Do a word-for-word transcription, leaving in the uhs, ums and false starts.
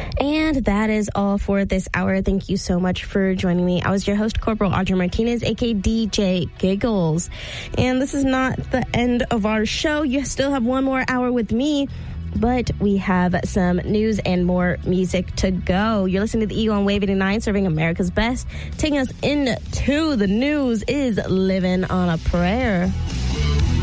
And that is all for this hour. Thank you so much for joining me. I was your host, Corporal Audrey Martinez, aka D J Giggles. And this is not the end of our show. You still have one more hour with me, but we have some news and more music to go. You're listening to the Eagle on Wave eighty-nine, serving America's best. Taking us into the news is Living on a Prayer.